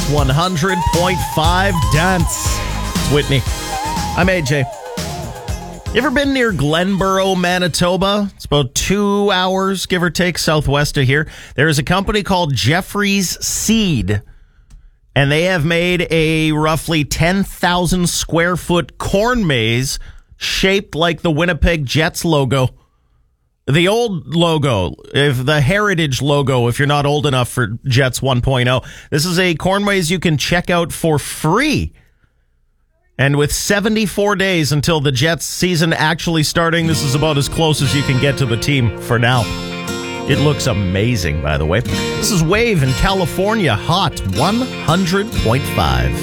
100.5 Dance. It's Whitney. I'm AJ. You ever been near Glenboro, Manitoba? It's about 2 hours, give or take, southwest of here. There is a company called Jeffrey's Seed, and they have made a roughly 10,000 square foot corn maze shaped like the Winnipeg Jets logo. The old logo, if the heritage logo, if you're not old enough for Jets 1.0. This is a corn maze you can check out for free. And with 74 days until the Jets season actually starting, this is about as close as you can get to the team for now. It looks amazing, by the way. This is Wave in California, Hot 100.5.